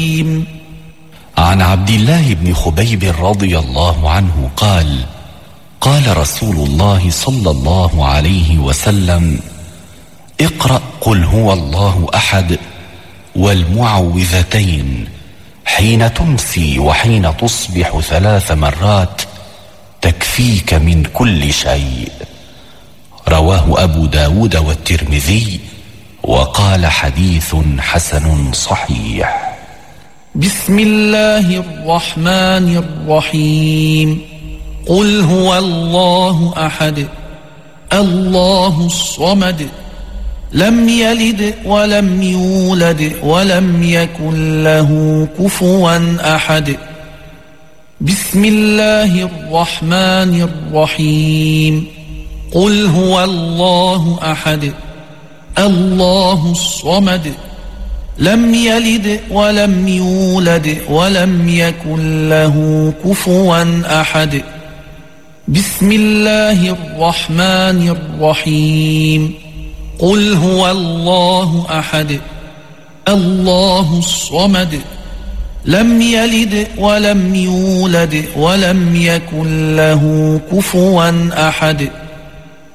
عن عبد الله بن خبيب رضي الله عنه قال: قال رسول الله صلى الله عليه وسلم: اقرأ قل هو الله أحد والمعوذتين حين تمسي وحين تصبح 3 مرات تكفيك من كل شيء. رواه أبو داود والترمذي وقال حديث حسن صحيح. بسم الله الرحمن الرحيم. قل هو الله أحد الله الصمد لم يلد ولم يولد ولم يكن له كفوا أحد. بسم الله الرحمن الرحيم. قل هو الله أحد الله الصمد لم يلد ولم يولد ولم يكن له كفوا أحد. بسم الله الرحمن الرحيم. قل هو الله أحد الله الصمد لم يلد ولم يولد ولم يكن له كفوا أحد.